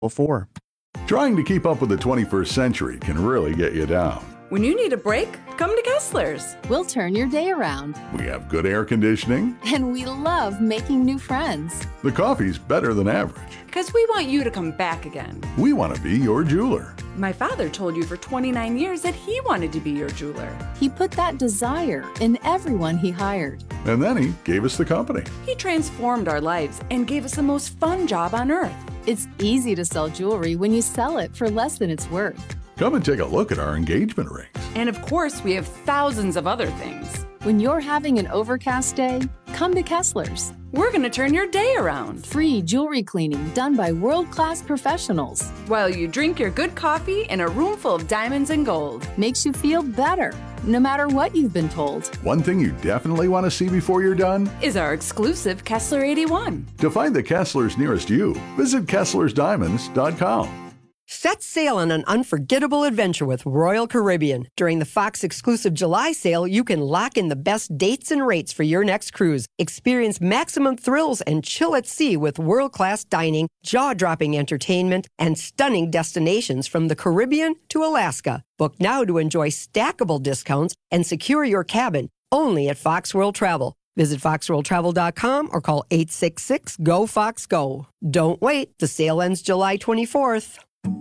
4. Trying to keep up with the 21st century can really get you down. When you need a break, come to Kessler's. We'll turn your day around. We have good air conditioning. And we love making new friends. The coffee's better than average. Because we want you to come back again. We want to be your jeweler. My father told you for 29 years that he wanted to be your jeweler. He put that desire in everyone he hired. And then he gave us the company. He transformed our lives and gave us the most fun job on earth. It's easy to sell jewelry when you sell it for less than it's worth. Come and take a look at our engagement rings. And of course, we have thousands of other things. When you're having an overcast day, come to Kessler's. We're going to turn your day around. Free jewelry cleaning done by world-class professionals. While you drink your good coffee in a room full of diamonds and gold. Makes you feel better, no matter what you've been told. One thing you definitely want to see before you're done is our exclusive Kessler 81. To find the Kesslers nearest you, visit KesslersDiamonds.com. Set sail on an unforgettable adventure with Royal Caribbean. During the Fox exclusive July sale, you can lock in the best dates and rates for your next cruise. Experience maximum thrills and chill at sea with world-class dining, jaw-dropping entertainment, and stunning destinations from the Caribbean to Alaska. Book now to enjoy stackable discounts and secure your cabin only at Fox World Travel. Visit foxworldtravel.com or call 866-GO-FOX-GO. Don't wait. The sale ends July 24th.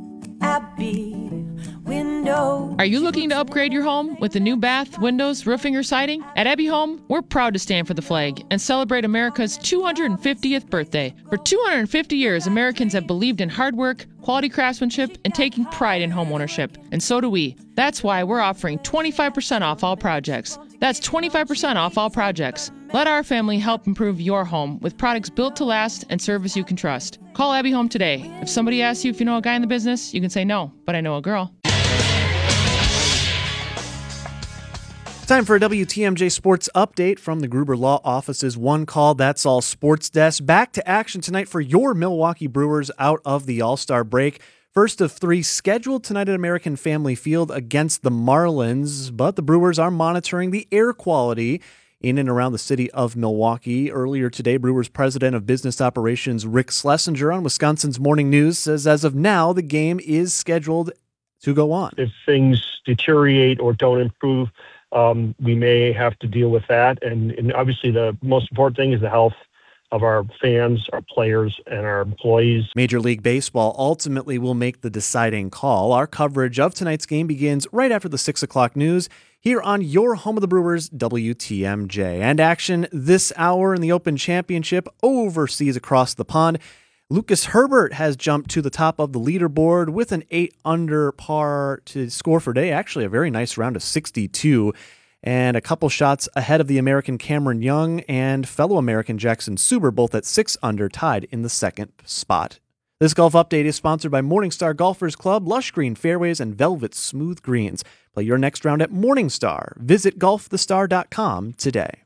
Abby Windows. Are you looking to upgrade your home with a new bath, windows, roofing, or siding? At Abby Home, we're proud to stand for the flag and celebrate America's 250th birthday. For 250 years, Americans have believed in hard work, quality craftsmanship, and taking pride in homeownership. And so do we. That's why we're offering 25% off all projects. That's 25% off all projects. Let our family help improve your home with products built to last and service you can trust. Call Abby Home today. If somebody asks you if you know a guy in the business, you can say no, but I know a girl. Time for a WTMJ Sports Update from the Gruber Law Office's One Call That's All Sports Desk. Back to action tonight for your Milwaukee Brewers out of the All-Star break. First of three scheduled tonight at American Family Field against the Marlins, but the Brewers are monitoring the air quality in and around the city of Milwaukee. Earlier today, Brewers President of Business Operations Rick Schlesinger on Wisconsin's Morning News says as of now, the game is scheduled to go on. If things deteriorate or don't improve, we may have to deal with that. And obviously the most important thing is the health of our fans, our players, and our employees. Major League Baseball ultimately will make the deciding call. Our coverage of tonight's game begins right after the 6 o'clock news here on your home of the Brewers, WTMJ. And action this hour in the Open Championship overseas across the pond. Lucas Herbert has jumped to the top of the leaderboard with an 8 under par to score for day. Actually, a very nice round of 62. And a couple shots ahead of the American Cameron Young and fellow American Jackson Suber, both at 6 under, tied in the second spot. This golf update is sponsored by Morningstar Golfers Club, lush green fairways, and velvet smooth greens. Play your next round at Morningstar. Visit golfthestar.com today.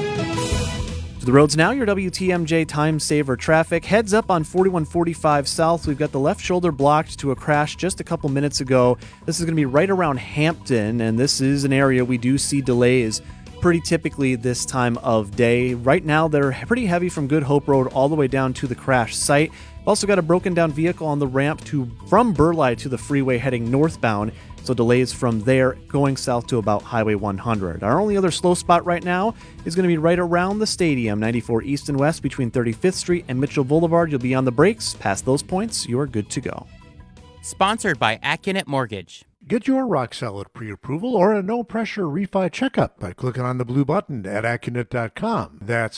To the roads now, your WTMJ time saver traffic. Heads up on 4145 South. We've got the left shoulder blocked to a crash just a couple minutes ago. This is going to be right around Hampton, and this is an area we do see delays pretty typically this time of day. Right now, they're pretty heavy from Good Hope Road all the way down to the crash site. Also got a broken down vehicle on the ramp from Burleigh to the freeway heading northbound. So delays from there going south to about Highway 100. Our only other slow spot right now is going to be right around the stadium, 94 east and west between 35th Street and Mitchell Boulevard. You'll be on the brakes. Past those points, you're good to go. Sponsored by Accunet Mortgage. Get your rock solid pre-approval or a no-pressure refi checkup by clicking on the blue button at Accunet.com. That's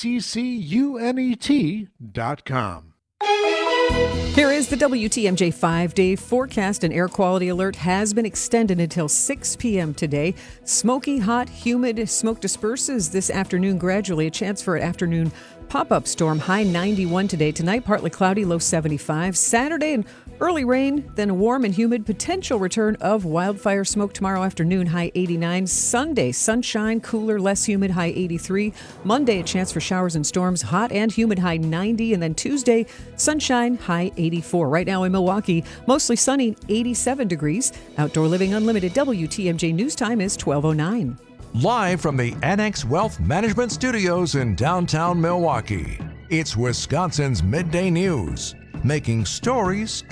ACCUNET.com. Here is the WTMJ 5-day forecast. An air quality alert has been extended until 6 p.m. today. Smoky, hot, humid smoke disperses this afternoon gradually. A chance for an afternoon pop-up storm. High 91 today. Tonight, partly cloudy, low 75. Saturday and early rain, then a warm and humid potential return of wildfire smoke tomorrow afternoon, high 89. Sunday, sunshine, cooler, less humid, high 83. Monday, a chance for showers and storms, hot and humid, high 90. And then Tuesday, sunshine, high 84. Right now in Milwaukee, mostly sunny, 87 degrees. Outdoor Living Unlimited WTMJ news time is 12:09. Live from the Annex Wealth Management Studios in downtown Milwaukee, it's Wisconsin's Midday News, making stories